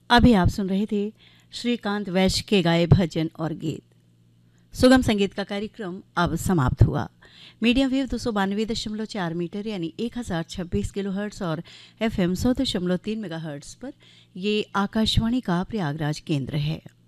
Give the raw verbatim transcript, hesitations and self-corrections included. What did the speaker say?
अभी आप सुन रहे थे श्रीकांत वैश्य के गाए भजन और गीत। सुगम संगीत का कार्यक्रम अब समाप्त हुआ। मीडियम वेव दो सौ बानवे दशमलव चार मीटर यानी एक हज़ार छब्बीस किलो हर्ट्स और एफ एम सौ दशमलव तीन मेगा हर्ट्स पर ये आकाशवाणी का प्रयागराज केंद्र है।